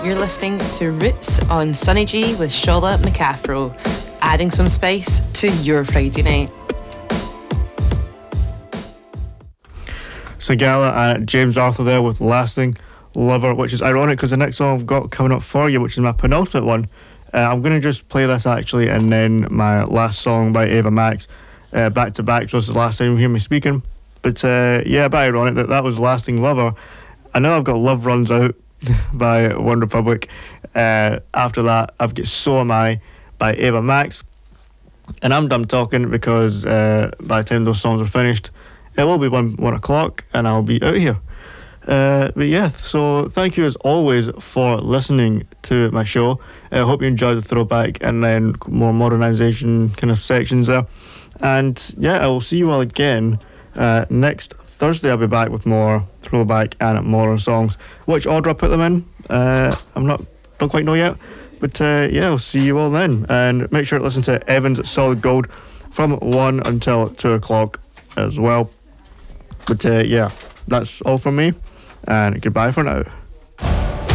You're listening to Roots on Sunny G with Shola McAfro, adding some spice to your Friday night. Sigala and James Arthur there with Lasting Lover, which is ironic because the next song I've got coming up for you, which is my penultimate one, I'm going to just play this actually, and then my last song by Ava Max, back to back. So this is the last time you hear me speaking. But yeah, a bit ironic that was Lasting Lover. I know I've got Love Runs Out by One Republic. After that, I've got So Am I by Ava Max. And I'm done talking because by the time those songs are finished, it will be 1 o'clock and I'll be out here. But yeah, so thank you as always for listening to my show. I hope you enjoyed the throwback and then more modernisation kind of sections there. And yeah, I will see you all again next Thursday. I'll be back with more throwback and modern songs. Which order I put them in, don't quite know yet. But yeah, I'll see you all then. And make sure to listen to Evan's Solid Gold from 1 until 2 o'clock as well. But yeah, that's all from me. And goodbye for now.